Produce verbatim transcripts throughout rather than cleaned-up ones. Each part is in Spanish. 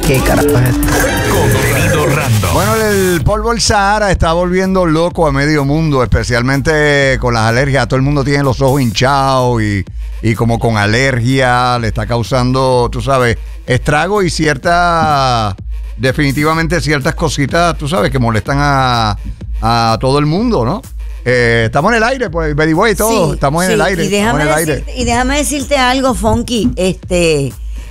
¿Qué carajo es esto? Contenido random. Bueno, el polvo del Sahara está volviendo loco a medio mundo, especialmente con las alergias. Todo el mundo tiene los ojos hinchados y, y como con alergia, le está causando, tú sabes, estrago y cierta, definitivamente ciertas cositas, tú sabes, que molestan a, a todo el mundo, ¿no? Eh, estamos en el aire, pues, Betty Boy, todos, Sí, estamos en sí, el aire. Y déjame, estamos en el decirte, aire. y déjame decirte algo, Funky. Este,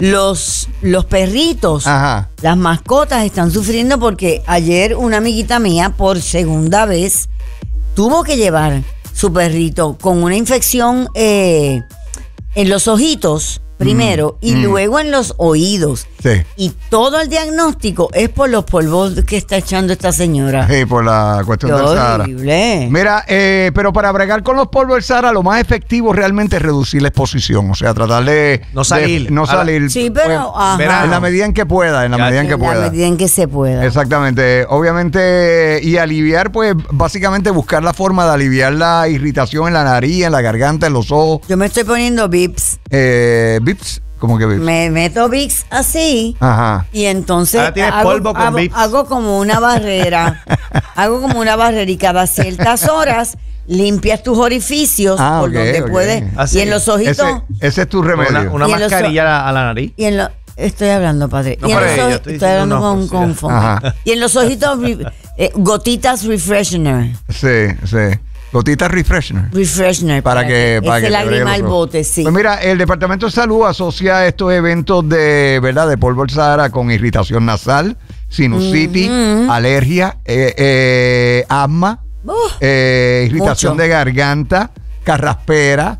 los, los perritos, Ajá. las mascotas están sufriendo porque ayer una amiguita mía, por segunda vez, tuvo que llevar su perrito con una infección eh, en los ojitos primero Mm, y mm. luego en los oídos. Sí. Y todo el diagnóstico es por los polvos que está echando esta señora. Sí, por la cuestión Qué del Sahara. horrible. Mira, eh, pero para bregar con los polvos del Sahara, lo más efectivo realmente es reducir la exposición. O sea, tratar de No salir. de no salir. Sí, pero pues, ajá. en la medida en que pueda, en la Ya, medida en que En la pueda. medida en que se pueda. Exactamente. Obviamente, y aliviar, pues, básicamente buscar la forma de aliviar la irritación en la nariz, en la garganta, en los ojos. Yo me estoy poniendo Vips. Eh, Vips, ¿cómo que Vips? Me meto Vicks así Ajá. y entonces Ahora tienes hago, polvo con hago- Vicks. hago como una barrera. hago como una barrera y cada ciertas horas limpias tus orificios Ah, por ok, donde ok. puedes. Así. Y en los ojitos. Ese, ese es tu remedio. Una, una Y en los- mascarilla a la, a la nariz. Y en los. Estoy hablando, padre. No, y en por los ella, oji- estoy estoy diciendo hablando una con, cosa, con Ajá. Fonky. Y en los ojitos, re- eh, gotitas refreshener. Sí, sí. Gotitas refreshener. Refreshener. Para que, para ese que te lágrima bregue al los ojos. bote, sí. Pues mira, el Departamento de Salud asocia estos eventos de, ¿verdad?, de polvo del Sahara con irritación nasal, sinusitis, alergia, eh, eh, asma, Uh, eh, irritación mucho. de garganta, carraspera,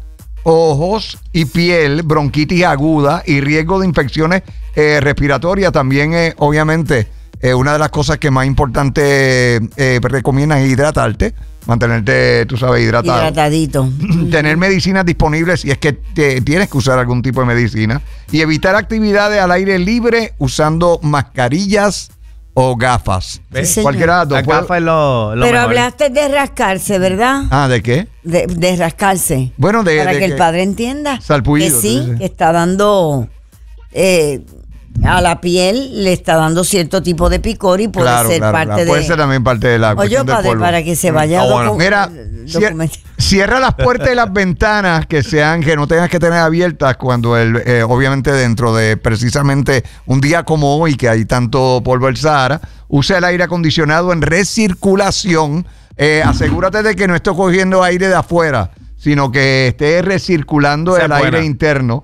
ojos y piel, bronquitis aguda y riesgo de infecciones eh, respiratorias. También, eh, obviamente, eh, una de las cosas que más importante eh, recomiendan es hidratarte, mantenerte, tú sabes, hidratado. Hidratadito. Tener medicinas disponibles si es que te, tienes que usar algún tipo de medicina y evitar actividades al aire libre usando mascarillas o gafas. ¿Ves? Sí, Cualquiera de las La dos. Puede- gafa es lo, lo Pero mejor. hablaste de rascarse, ¿verdad? Ah, ¿de qué? De, de rascarse. Bueno, de- Para de que el que- padre entienda. Salpullido, Que sí, tú dices. que está dando. eh, a la piel le está dando cierto tipo de picor y puede Claro, ser claro, parte claro. de. Puede ser también parte de la Oye, cuestión del padre, polvo. para que se vaya Ah, a bueno. docu- Mira, document- cier- cierra las puertas y las ventanas que sean, que no tengas que tener abiertas cuando el, eh, obviamente dentro de precisamente un día como hoy que hay tanto polvo del Sahara. Usa el aire acondicionado en recirculación. Eh, asegúrate de que no estés cogiendo aire de afuera, sino que esté recirculando Esa el es aire buena. interno.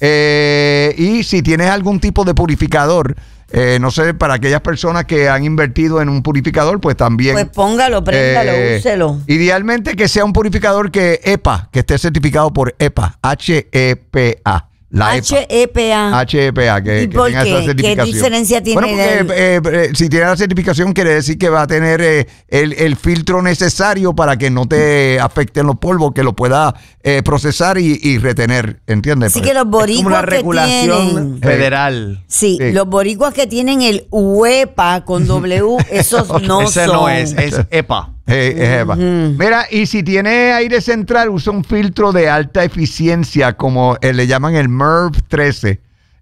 Eh, y si tienes algún tipo de purificador, eh, no sé, para aquellas personas que han invertido en un purificador, pues también. Pues póngalo, préndalo, Eh, úselo. Idealmente que sea un purificador que EPA, que esté certificado por EPA, H E P A. La H E P A. H E P A, que, ¿Y que por tenga qué? esa ¿Qué certificación. diferencia tiene Bueno, porque eh, eh, si tiene la certificación quiere decir que va a tener eh, el, el filtro necesario para que no te afecten los polvos, que lo pueda eh, procesar y, y retener, ¿entiendes? Así que los Es como una boricuas que regulación tienen. federal. Sí, Sí. los boricuas que tienen el U E P A con W, esos no Ese son. no es, es EPA. Eh, eh, Eva. Mira, y si tiene aire central, usa un filtro de alta eficiencia, como eh, le llaman el M E R V trece.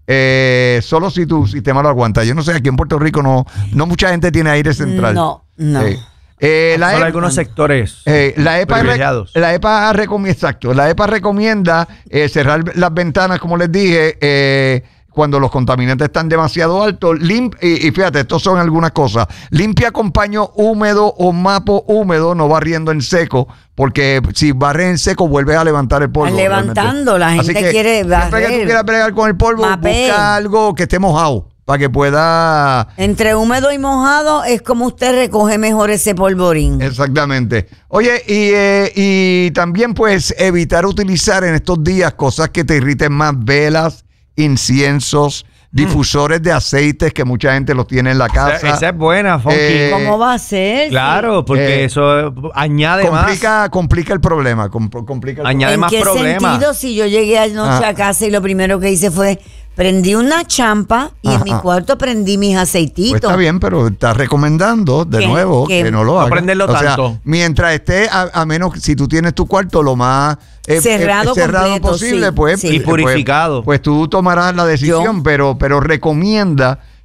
Eh, solo si tu sistema lo aguanta. Yo no sé, aquí en Puerto Rico no, no mucha gente tiene aire central. No, no. Eh, eh, la, Solo E- algunos sectores eh, la EPA, re- privilegiados. la EPA recomienda, exacto, la EPA recomienda eh, cerrar las ventanas, como les dije, eh, cuando los contaminantes están demasiado altos. Lim- y, y fíjate, estos son algunas cosas. Limpia con paño húmedo o mapo húmedo, no barriendo en seco, porque si barres en seco vuelves a levantar el polvo. Levantando, realmente. la gente quiere Siempre que barrer. tú quieras bregar con el polvo, Mapé. busca algo que esté mojado para que pueda... Entre húmedo y mojado es como usted recoge mejor ese polvorín. Exactamente. Oye, y, eh, y también pues evitar utilizar en estos días cosas que te irriten más, velas, inciensos, difusores de aceites que mucha gente los tiene en la casa. Esa, esa es buena, Funky. Eh, ¿Cómo va a ser? Claro, porque Eh, eso añade complica, complica el problema. com- complica el Añade ¿En más qué problemas. sentido? Si yo llegué anoche Ah. a casa y lo primero que hice fue prendí una champa y Ajá. en mi cuarto prendí mis Pues aceititos. está bien, pero está recomendando de Que- nuevo que, que- no lo No haga. prenderlo O sea, tanto. mientras esté, a, a menos si tú tienes tu cuarto lo más eh, Cerrado eh, cerrado completo, posible, sí, pues, sí. pues, Y purificado. Pues, tú tomarás la decisión, Yo- pero, pero recomienda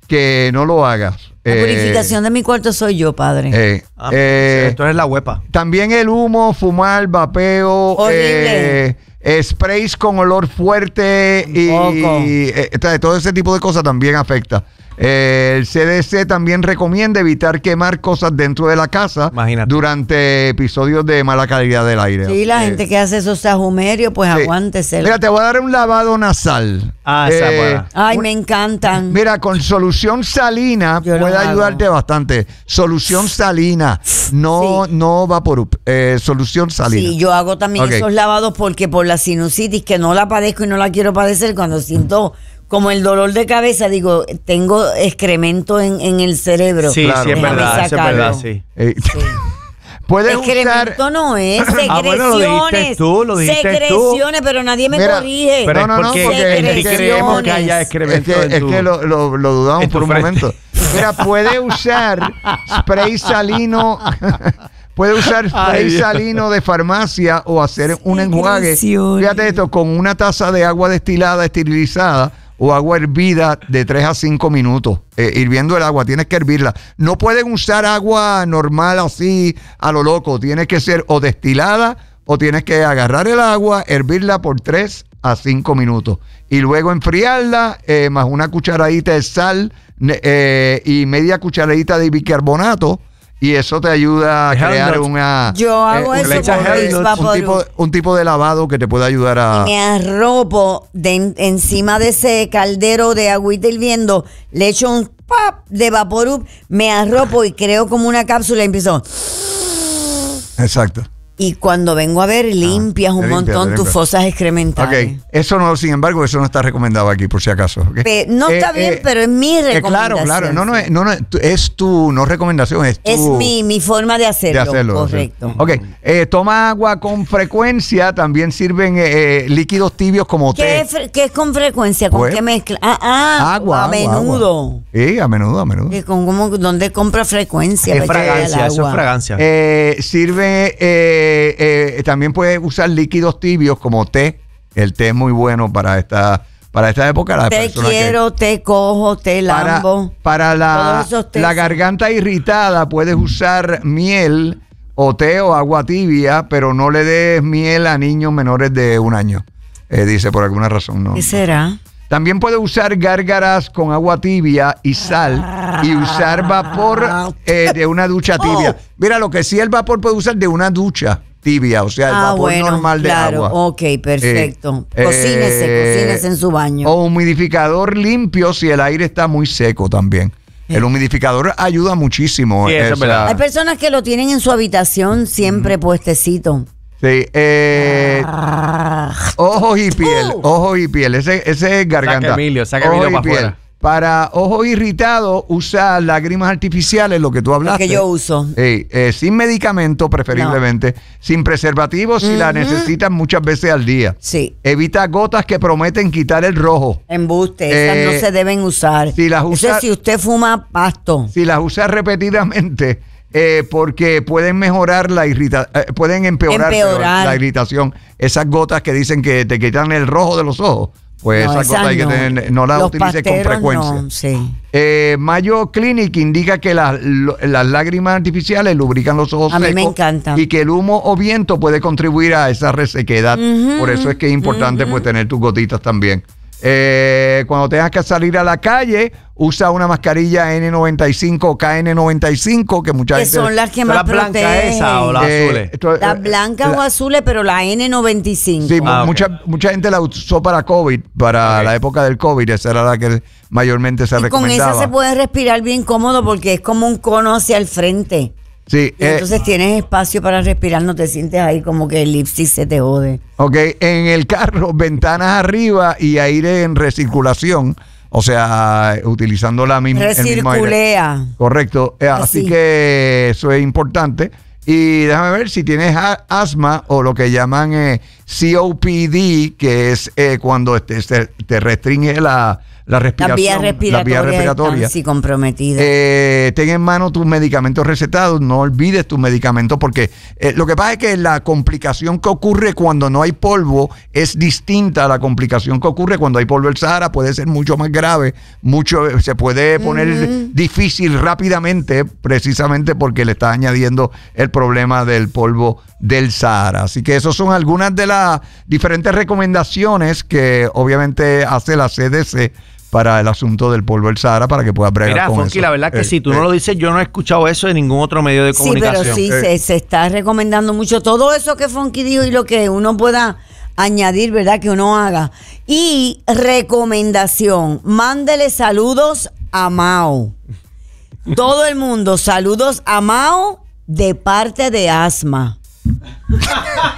que no lo hagas. La Eh, purificación de mi cuarto soy yo, padre. eh, Ah, eh, esto es la huepa. También el humo, fumar, vapeo, Horrible. eh, eh, sprays con olor fuerte y, Poco. y, eh, todo ese tipo de cosas también afecta. Eh, el C D C también recomienda evitar quemar cosas dentro de la casa Imagínate. durante episodios de mala calidad del aire. Sí, la Eh, gente que hace esos sahumerios, pues sí. aguánteselo. Mira, te voy a dar un lavado nasal. Ah, esa es buena. Ay, me encantan. Mira, con solución salina Yo lo puede hago. ayudarte bastante. Solución salina, no, Sí. no Vaporub, eh, solución salina. Sí, yo hago también Ok. esos lavados porque por la sinusitis, que no la padezco y no la quiero padecer, cuando siento como el dolor de cabeza, digo, tengo excremento en, en el cerebro. Sí, Claro. sí, es Déjame verdad, eso es sacarlo. verdad, sí. Eh, puedes usar. Excremento no es, secreciones. Ah, bueno, lo dijiste tú, lo dijiste tú. secreciones, pero nadie me Mira, corrige. Pero No, es no, no, porque, porque es que es que- creemos que haya Es excremento que, en es tu- que lo, lo, lo dudamos en tu por un frente. momento. Mira, puede usar spray salino. Puede usar spray Ay, Dios. salino de farmacia o hacer un enjuague. Secreciones. Fíjate esto, con una taza de agua destilada esterilizada o agua hervida de tres a cinco minutos. Eh, hirviendo el agua, tienes que hervirla. No pueden usar agua normal así a lo loco. Tienes que ser o destilada o tienes que agarrar el agua, hervirla por tres a cinco minutos. Y luego enfriarla, eh, más una cucharadita de sal ne- eh, y media cucharadita de bicarbonato. Y eso te ayuda a Hell crear nuts. una... Yo hago un- eso le echas con Hell Vicks nuts, un Vaporub. tipo, un tipo de lavado que te puede ayudar a... Me arropo de en- encima de ese caldero de agüita hirviendo, le echo un pap de Vaporub, me arropo y creo como una cápsula y empiezo. Exacto. Y cuando vengo a ver, limpias un te limpia, montón te tus limpia. fosas excrementales. Ok, eso no, sin embargo, eso no está recomendado aquí, por si acaso. ¿ok? Pe- no está bien, pero es mi eh, claro, recomendación, claro. No, no, sí. es, no, no, es tu- es tu, no recomendación, es tu... Es mi, mi forma de de hacerlo. hacerlo. Correcto. Ok, eh, toma agua con frecuencia. También sirven eh, eh, líquidos tibios como ¿Qué té. es, fre- qué es con frecuencia? ¿Con Pues, qué mezcla? Ah, ah, agua, a agua, menudo. agua. Sí, a menudo, a menudo. Que con, como, ¿dónde compra frecuencia? Es para echarle al fragancia, eso es agua? fragancia. Eh, sirve, eh, eh, también puedes usar líquidos tibios como té. El té es muy bueno para esta, para esta época. Las Te personas que- quiero, te cojo, te para, lambo. para la, Todos esos tés. la garganta irritada puedes usar miel o té o agua tibia, pero no le des miel a niños menores de un año. Eh, dice por alguna razón, ¿no? ¿Qué será? También puede usar gárgaras con agua tibia y sal y usar vapor eh, de una ducha tibia. Oh. Mira, lo que sí el vapor puede usar de una ducha tibia, o sea, el Ah, vapor bueno, normal de claro. agua. Ok, perfecto. Eh, Cocínese, eh, cocínese en su baño. O humidificador limpio si el aire está muy seco también. El humidificador ayuda muchísimo. Sí, eso es esa- verdad. Hay personas que lo tienen en su habitación siempre puestecito. Sí, eh, ojos y piel, Uh. ojos y piel, ese, ese es garganta. Saca Emilio, saca Ojos Emilio y pa' piel. afuera. Para ojos irritados, usa lágrimas artificiales, lo que tú Lo hablaste. que yo uso. Eh, eh, sin medicamento, preferiblemente. Sin preservativos, si la necesitas muchas veces al día. Sí. Evita gotas que prometen quitar el rojo. Embuste, Eh, esas no se deben usar. si las Eso usa- es si usted fuma pasto. Si las usas repetidamente, eh, porque pueden mejorar la irritación, pueden empeorar, Empeorar. perdón, la irritación. Esas gotas que dicen que te quitan el rojo de los ojos, pues No, esas esas gotas hay que no. tener, no las Los utilices con pasteros frecuencia. no, sí. Eh, Mayo Clinic indica que las, lo- las lágrimas artificiales lubrican los ojos A mí me secos encantan. y que el humo o viento puede contribuir a esa resequedad. Por eso es que es importante pues tener tus gotitas también. Eh, cuando tengas que salir a la calle, usa una mascarilla N noventa y cinco o K N noventa y cinco que mucha Que gente... son las que ¿Son más las blancas protegen. esas o las eh, azules? esto- Las eh, blancas la- o azules, pero la N noventa y cinco. Sí, Ah, ok. mucha, mucha gente la usó para COVID, para Ok. la época del COVID, esa era la que mayormente se Y con recomendaba. esa se puede respirar bien cómodo porque es como un cono hacia el frente. Sí, Y eh, entonces tienes espacio para respirar, no te sientes ahí como que el lipstick se te jode. ok, en el carro, ventanas arriba y aire en recirculación, o sea, utilizando la misma... el mismo aire. Recirculea. Correcto, eh, así Así. que eso es importante. Y déjame ver si tienes a- asma o lo que llaman eh, C O P D, que es eh, cuando te, te, te restringe la, la respiración. Las vías respiratorias, las vías respiratorias. están, sí, comprometidas. Eh, ten en mano tus medicamentos recetados, no olvides tus medicamentos, porque eh, lo que pasa es que la complicación que ocurre cuando no hay polvo es distinta a la complicación que ocurre cuando hay polvo. El Sahara puede ser mucho más grave, mucho se puede poner mm. difícil rápidamente, precisamente porque le está añadiendo el problema del polvo del Sahara. Así que esas son algunas de las diferentes recomendaciones que obviamente hace la C D C para el asunto del polvo del Sahara, para que puedas bregar Mira, con Funky, eso. la verdad que eh, si tú eh, no lo dices, yo no he escuchado eso en ningún otro medio de comunicación. Sí, pero sí, Eh. se, se está recomendando mucho todo eso que Funky dijo y lo que uno pueda añadir, ¿verdad? Que uno haga. Y recomendación, mándele saludos a Mao. Todo el mundo, saludos a Mao de parte de Asma.